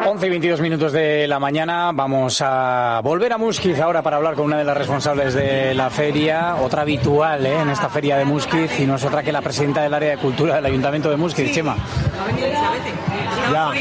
11:22 de la mañana. Vamos a volver a Muskiz ahora para hablar con una de las responsables de la feria, otra habitual en esta feria de Muskiz, y no es otra que la presidenta del área de cultura del Ayuntamiento de Muskiz, sí. Chema. Ya.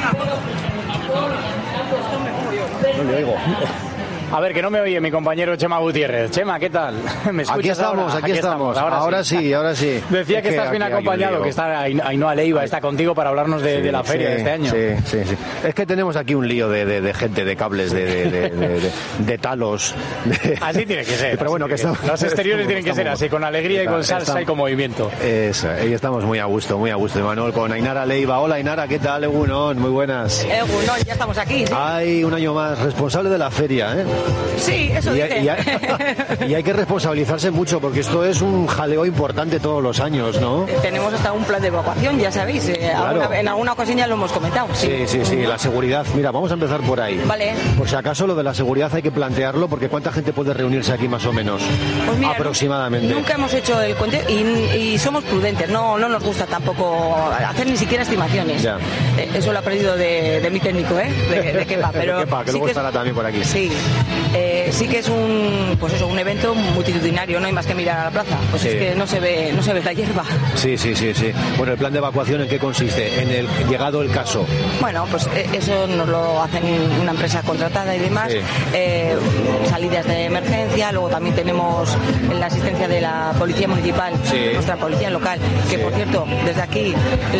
No le oigo. A ver, que no me oye mi compañero Chema Gutiérrez. Chema, ¿qué tal? ¿Me escuchas? Aquí estamos. Ahora sí. Decía que estás bien acompañado, que está Ainhoa Leiva, está contigo para hablarnos de la feria de este año. Sí. Es que tenemos aquí un lío de gente, de cables, de talos. Así tiene que ser. Pero bueno, los exteriores tienen que ser así, con alegría y con salsa y con movimiento. Eso, y estamos muy a gusto, Manuel, con Ainara Leiva. Hola, Ainara, ¿qué tal? Egunon, muy buenas. Egunon, ya estamos aquí. ¿Sí? Hay un año más responsable de la feria, ¿eh? Sí, eso dicen. Y hay que responsabilizarse mucho, porque esto es un jaleo importante todos los años, ¿no? Tenemos hasta un plan de evacuación, ya sabéis. Claro. En alguna ocasión ya lo hemos comentado. Sí, la seguridad. Mira, vamos a empezar por ahí. Vale. Por si acaso lo de la seguridad hay que plantearlo, porque ¿cuánta gente puede reunirse aquí más o menos? Pues mira, aproximadamente. Nunca hemos hecho el conteo y somos prudentes. No nos gusta tampoco hacer ni siquiera estimaciones. Ya. Eso lo he aprendido de mi técnico, de Kepa. Pero de Kepa, que sí luego estará también por aquí. Sí. Sí que es un evento multitudinario, no hay más que mirar a la plaza, pues sí. Es que no se ve la hierba. Sí. Bueno, ¿el plan de evacuación en qué consiste? En el llegado el caso. Bueno, pues eso nos lo hacen una empresa contratada y demás, sí. Salidas de emergencia, luego también tenemos la asistencia de la policía municipal, sí. Nuestra policía local, que sí. Por cierto, desde aquí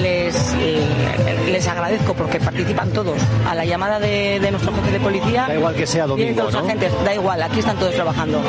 les agradezco porque participan todos a la llamada de nuestro jefe de policía. Da igual que sea domingo, todos los agentes, da igual, aquí están todos trabajando.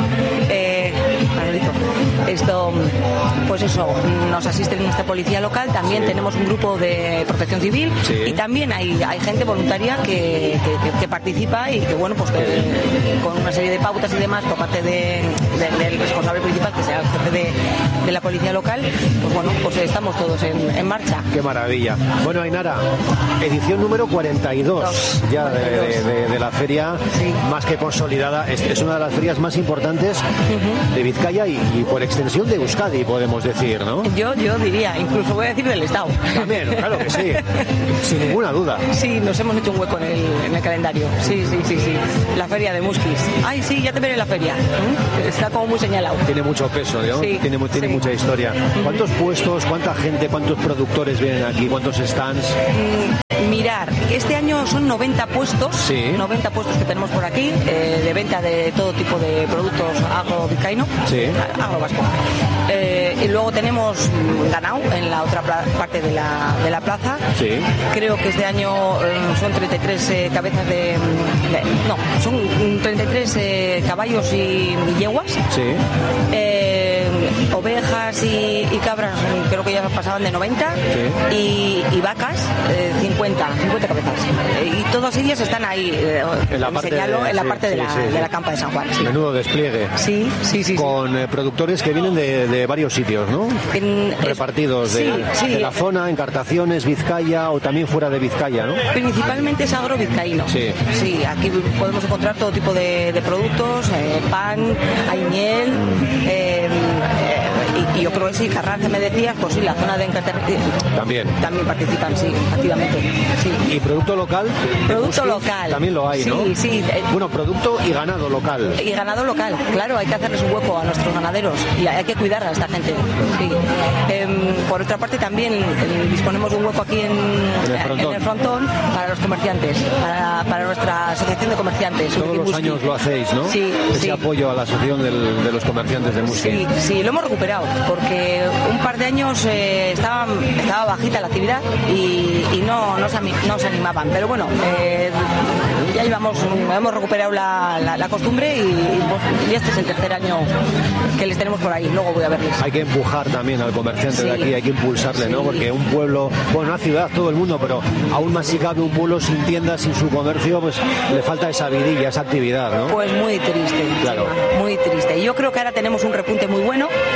Esto, pues eso, nos asiste nuestra policía local, también sí. Tenemos un grupo de protección civil, sí. Y también hay gente voluntaria que participa y que bueno, pues que, con una serie de pautas y demás por parte del responsable principal, que sea el jefe de la policía local, pues bueno, pues estamos todos en marcha. Qué maravilla. Bueno, Ainara, edición número 42 ya 42. De la feria, sí. Más que consolidada, es una de las ferias más importantes de Vizcaya y por extensión de Euskadi, podemos decir, ¿no? Yo diría, incluso voy a decir del Estado. También, claro que sí, sin ninguna duda. Sí, nos hemos hecho un hueco en el calendario. Sí. La feria de Muskiz. Ay, sí, ya te veré en la feria. Está como muy señalado. Tiene mucho peso, ¿no? Sí, tiene mucha historia. ¿Cuántos puestos, cuánta gente, cuántos productores vienen aquí, cuántos stands? Mirar, este año son 90 puestos, sí. 90 puestos que tenemos por aquí, de venta de todo tipo de productos agro-vizcaíno, sí. Agro-vasco. Y luego tenemos ganado en la otra parte de la plaza. Sí. Creo que este año son 33 cabezas son 33 caballos y yeguas. Sí. Ovejas y cabras creo que ya pasaban de 90, sí. y vacas 50 cabezas, y todas ellas están ahí en la parte de la campa de San Juan. Sí. Menudo despliegue. Sí. Con productores que vienen de varios sitios, ¿no? Repartidos de la zona, encartaciones, Vizcaya o también fuera de Vizcaya, ¿no? Principalmente es agro-vizcaíno. Sí, aquí podemos encontrar todo tipo de productos, pan, hay miel, y yo creo que sí, Carranza me decías, pues sí, la zona de encartación también participan, sí, activamente. Sí. ¿Y producto local? Producto local. También lo hay, ¿no? Sí. Bueno, producto y ganado local. Y ganado local, claro, hay que hacerles un hueco a nuestros ganaderos y hay que cuidar a esta gente. Sí. Por otra parte, también disponemos de un hueco aquí en el frontón para los comerciantes, para nuestra asociación de comerciantes. Todos los años lo hacéis, ¿no? Sí. Ese apoyo a la asociación de los comerciantes de Muskiz. Sí, lo hemos recuperado, porque un par de años estaba bajita la actividad y no se animaban, pero bueno, ya hemos recuperado la costumbre y este es el tercer año que les tenemos por ahí. Luego voy a verles. Hay que empujar también al comerciante de aquí, hay que impulsarle, ¿no? Porque un pueblo, bueno, una ciudad, todo el mundo, pero aún más si cabe un pueblo sin tiendas, sin su comercio, pues le falta esa vidilla, esa actividad, ¿no? Pues muy triste, claro. Muy triste. Yo creo que ahora tenemos un repunte muy bueno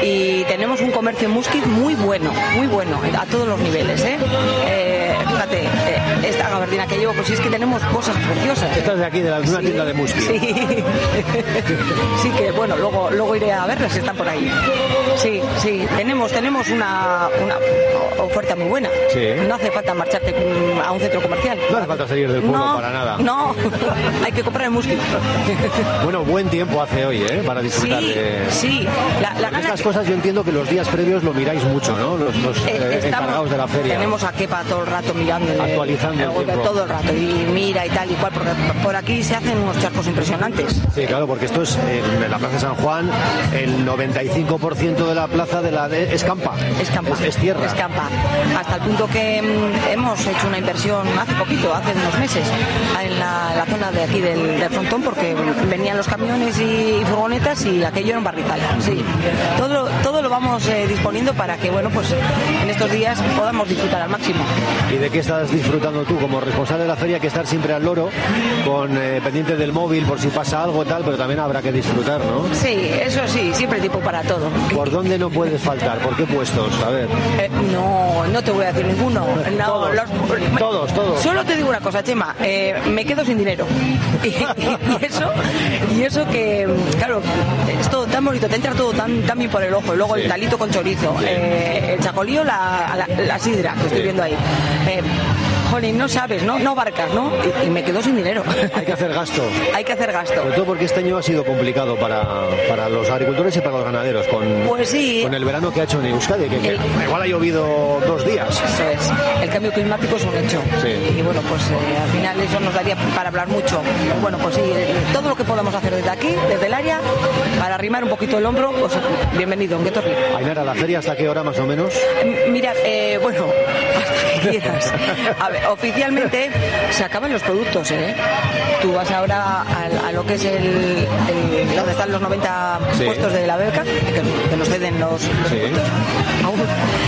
y tenemos un comercio en Muskiz muy bueno, a todos los niveles, fíjate, esta gabardina que llevo, pues es que tenemos cosas preciosas. Estás de aquí, de una tienda de Muskiz. Sí. Sí, que bueno, luego iré a verlas si están por ahí. Sí, tenemos una oferta muy buena. Sí. No hace falta marcharte a un centro comercial. No hace falta salir del pueblo para nada. No, hay que comprar en Muskiz. Bueno, buen tiempo hace hoy, para disfrutar de... Sí, estas cosas yo entiendo que los días previos lo miráis mucho, ¿no? Los encargados de la feria. Tenemos a Kepa todo el rato mirando. Actualizando el tiempo. Todo el rato, y mira y tal y cual, porque por aquí se hacen unos charcos impresionantes. Sí, claro, porque esto es en la Plaza de San Juan, el 95% de la plaza es campa. Es tierra. Es campa. Hasta el punto que hemos hecho una inversión hace unos meses, en la zona de aquí del frontón, porque venían los camiones y furgonetas y aquello era un barrizal. Sí. Todo lo vamos disponiendo para que, bueno, pues en estos días podamos disfrutar al máximo. ¿Y de qué estás disfrutando tú como responsable de la feria? Que estar siempre al loro, con pendiente del móvil por si pasa algo y tal, pero también habrá que disfrutar, ¿no? Sí, eso sí, siempre tipo para todo. ¿Por dónde no puedes faltar? ¿Por qué puestos? A ver. No te voy a decir ninguno. No, todos. Solo te digo una cosa, Chema, me quedo sin dinero. Y eso que, claro, es todo tan bonito, te entra todo tan bien por el ojo. Y luego el talito con chorizo, el chacolío, la sidra que estoy viendo ahí. Jolín, no sabes, no barcas, ¿no? Y me quedo sin dinero. Hay que hacer gasto. Sobre todo porque este año ha sido complicado para los agricultores y para los ganaderos. Pues sí. Con el verano que ha hecho en Euskadi, que igual ha llovido 2 días. Eso es. El cambio climático es un hecho. Sí. Y bueno, pues al final eso nos daría para hablar mucho. Bueno, pues sí, todo lo que podamos hacer desde aquí, desde el área, para arrimar un poquito el hombro, pues bienvenido, en Guetorri. Ainara, ¿la feria hasta qué hora más o menos? Mira, bueno, hasta que quieras. A ver, oficialmente se acaban los productos, Tú vas ahora a lo que es donde están los 90 puestos de la beca, que nos ceden los productos aún,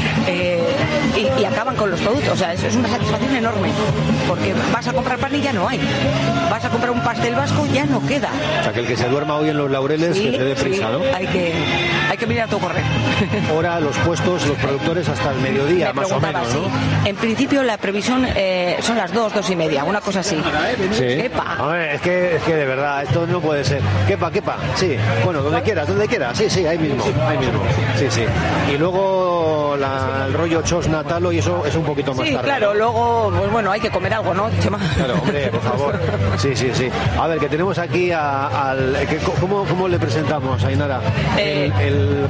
y acaban con los productos. O sea, eso es una satisfacción enorme, porque vas a comprar pan y ya no hay. Vas a comprar un pastel vasco, ya no queda. O sea, que el que se duerma hoy en los laureles, que se dé prisa, ¿no? Hay que mirar a todo correr. Ahora los puestos, los productores hasta el mediodía, más o menos, ¿no? En principio la previsión son las 2:30, una cosa así. Sí. Kepa. A ver, es que de verdad, esto no puede ser. Kepa, sí. Bueno, donde quieras. Sí, ahí mismo. Sí. Y luego el rollo chos natalo y eso es un poquito más tarde. Sí, claro, luego, pues bueno, hay que comer algo, ¿no, Chema? Claro, hombre, por favor. Sí. A ver, que tenemos aquí ¿cómo le presentamos, Ainara? El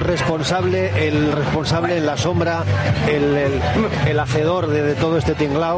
corresponsable, el responsable en la sombra, el hacedor de todo este tinglao.